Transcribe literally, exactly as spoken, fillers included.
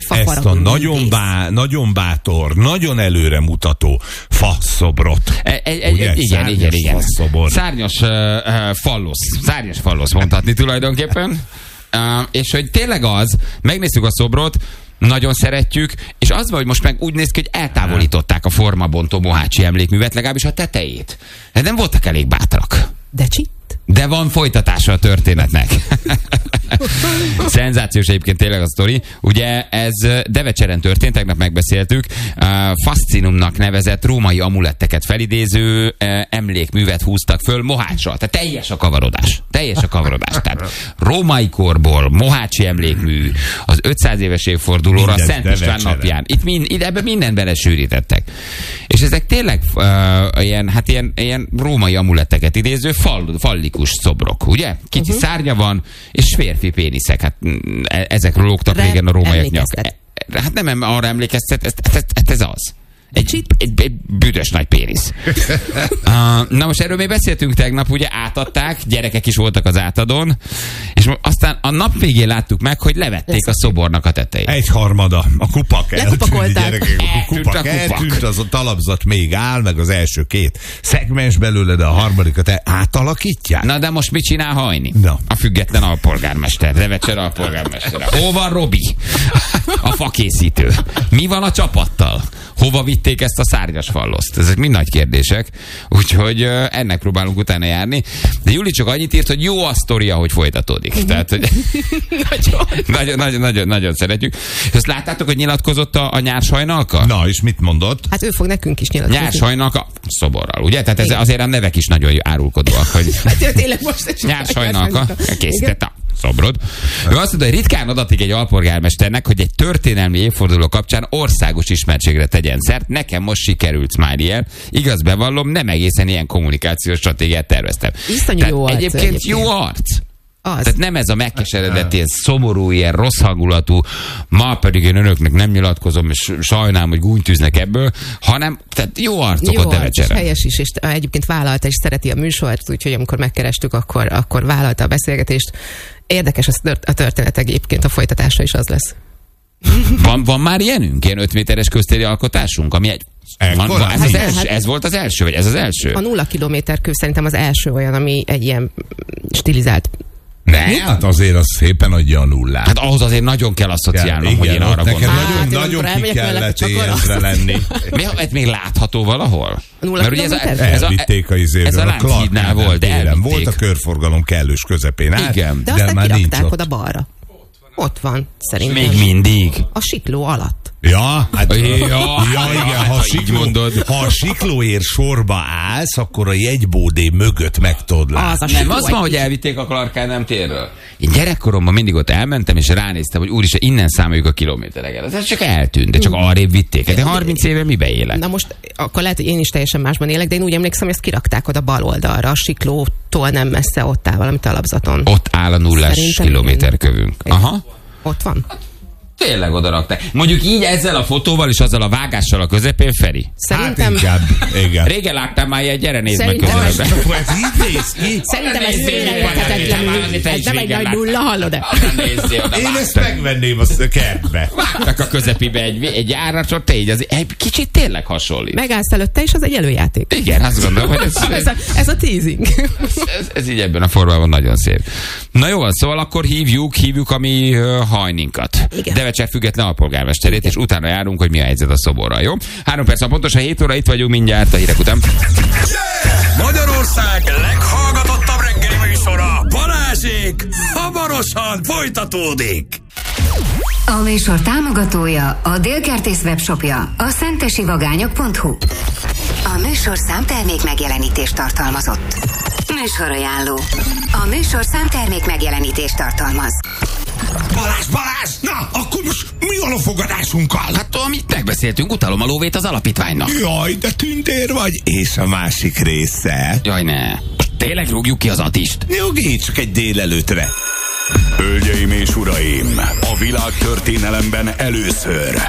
ezt a nagyon, bá, nagyon bátor, nagyon előremutató faszobrot. E, e, e, igen, szárnyas igen, igen. Faszobor. Szárnyas uh, uh, fallosz. Szárnyas fallosz mondhatni tulajdonképpen. Uh, és hogy tényleg az, megnézzük a szobrot, nagyon szeretjük, és az van, hogy most meg úgy néz ki, hogy eltávolították a formabontó Mohácsi emlékművet, legalábbis a tetejét. De nem voltak elég bátrak. De csitt. De van folytatása a történetnek. Szenzációs egyébként tényleg a sztori. Ugye ez Devecseren történt, tegnap megbeszéltük. Uh, Fascinumnak nevezett római amuletteket felidéző uh, emlékművet húztak föl Mohácsra. Tehát teljes a kavarodás. Teljes a kavarodás. Tehát római korból Mohácsi emlékmű az ötszáz éves évfordulóra minden Szent István Devecseren napján. Itt, mind, itt ebben mindent belesűrítettek. És ezek tényleg uh, ilyen, hát ilyen, ilyen római amuletteket idéző fal, fallikus szobrok, ugye? Kicsi uh-huh. szárnya van, és férfi péniszek. Hát ezekről lógtak Re- régen a rómaiak nyak. Hát nem arra emlékeztet, ez, ez, ez, ez az. Egy, egy, egy büdös nagy pénisz. uh, na most erről még beszéltünk tegnap, ugye átadták, gyerekek is voltak az átadón, és aztán a nap végén láttuk meg, hogy levették Lesz. a szobornak a tetejét. Egy harmada. A kupak eltűnt, gyerekek. A kupak a kupak. eltűnt, az a talapzat még áll, meg az első két szegmens belőle, de a harmadikat átalakítják. Na de most mit csinál Hajni? No. A független alpolgármester, Devecser alpolgármester. Hol van Robi? A fakészítő. Mi van a csapattal? Hova vitték ezt a szárnyas falloszt? Ezek mind nagy kérdések, úgyhogy uh, ennek próbálunk utána járni. De Juli csak annyit írt, hogy jó a sztoria, hogy folytatódik. Mm-hmm. Tehát, hogy nagyon, nagyon, nagyon, nagyon szeretjük. Ezt láttátok, hogy nyilatkozott a, a Nyársajnalka? Na, és mit mondott? Hát ő fog nekünk is nyilatkozni. Nyársajnalka szoborral, ugye? Tehát ez, azért a nevek is nagyon árulkodóak. Hogy hát tényleg most Nyársajnalka készítette a szobrod. Ő azt mondta, hogy ritkán adatik egy alpolgármesternek, hogy egy történelmi évforduló kapcsán országos ismertségre tegyen szert. Nekem most sikerült Smiley-el. Igaz, bevallom, nem egészen ilyen kommunikációs stratégiát terveztem. Iszonyú jó arc. Egyébként, egyébként jó arc. Az. Tehát nem ez a megkeseredett, ilyen szomorú, ilyen rossz hangulatú, ma pedig én önöknek nem nyilatkozom, és sajnálom, hogy gúnytűznek ebből, hanem tehát jó arcok a Devecseren. Helyes is, és egyébként vállalta, és szereti a műsort, úgyhogy amikor megkerestük, akkor, akkor vállalta a beszélgetést. Érdekes a történet egyébként, a folytatása is az lesz. Van, van már ilyenünk? Ilyen öt méteres köztéri alkotásunk, ami egy... Van, van, ez, az első, hát, ez volt az első, vagy ez az első? A nulla kilométer kő szerintem az első olyan, ami egy ilyen stilizált. Ne, hát azért az szépen adja a nullát. Hát ahhoz azért nagyon kell asszociálnom, hogy én arra gondolom. Nagyon, hát, nagyon ki kellett érzre lenni. Mi, ez még látható valahol? Mert ugye ez a, ez elvitték a izéről. Ez a Lánchídnál volt, de elvitték. Volt a körforgalom kellős közepén. Hát, igen. De, de aztán kirakták oda balra. Ott van, szerintem. Még mindig. A sikló alatt. Ja, hát, ja, ja, ja igen, ha, sikló, ha a siklóért sorba állsz, akkor a jegybódé mögött meg tudod látni. Az nem, az van, hogy elvitték a Clark Kárnám térről. Én gyerekkoromban mindig ott elmentem, és ránéztem, hogy úristen, innen számoljuk a kilométereket. Ez csak eltűnt, de csak arrébb vitték. Hát én harminc éve mibe élek? Na most, akkor lehet, hogy én is teljesen másban élek, de én úgy emlékszem, hogy ezt kirakták oda bal oldalra, a siklótól nem messze, ott áll valami talapzaton. Ott áll a nullás kilométerkövünk. Aha. Ott van. Tényleg oda rakták. Mondjuk így ezzel a fotóval és azzal a vágással a közepén, Feri. Szerintem... Hát inkább, igen. Régen láttam már ilyet, gyere nézd meg közelben. Ez Szerintem ez félreérthetetlenül. Ez nem egy nagy nulla, hallod-e? Én ezt megvenném a kertbe. Vágtak a közepébe egy, egy áracsot, te így, az, egy kicsit tényleg hasonlít. Megállsz előtte, és az egy előjáték. Igen, azt gondolom, hogy ez... ez, a, ez a teasing. Ez, ez, ez így ebben a formában nagyon szép. Na jó, szóval akkor hívjuk, hívjuk a mi uh, Hajninkat. Devecser független alpolgármesterét, és utána járunk, hogy mi a helyzet a szoborral, jó? Három perc a pontosan hét óra, itt vagyunk mindjárt a hírek után. Yeah! Magyarország leghallgatottabb reggeli műsora, Balázsék, hamarosan folytatódik. A műsor támogatója a Délkertész webshopja, a szentesivagányok pont hu. A műsor számtermék megjelenítést tartalmazott. Műsorajánló. A műsor számtermék megjelenítést tartalmaz. Balázs, Balázs! Na, akkor most mi van a fogadásunkkal? Hát amit megbeszéltünk, utalom a lóvét az alapítványnak. Jaj, de tündér vagy. És a másik része? Jaj, ne. Tényleg rúgjuk ki az Atist? Nyugi, csak egy délelőtre. Hölgyeim és uraim, a világ történelemben először